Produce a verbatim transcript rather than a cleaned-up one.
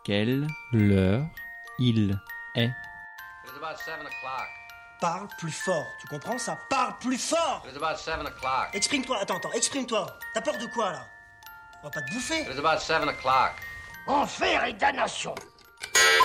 Quelle l'heure il est? It was about seven o'clock. Parle plus fort, tu comprends ça? Parle plus fort! It was about seven o'clock. Exprime-toi, attends, attends, exprime-toi. T'as peur de quoi, là? On va pas te bouffer. It was about seven o'clock. Enfer et damnation.